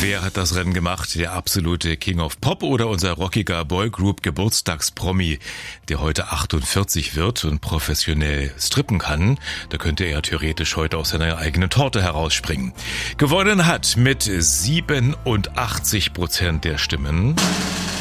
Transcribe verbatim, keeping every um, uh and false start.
Wer hat das Rennen gemacht? Der absolute King of Pop oder unser rockiger Boygroup Geburtstagspromi, der heute achtundvierzig wird und professionell strippen kann? Da könnte er theoretisch heute aus seiner eigenen Torte herausspringen. Gewonnen hat mit siebenundachtzig Prozent der Stimmen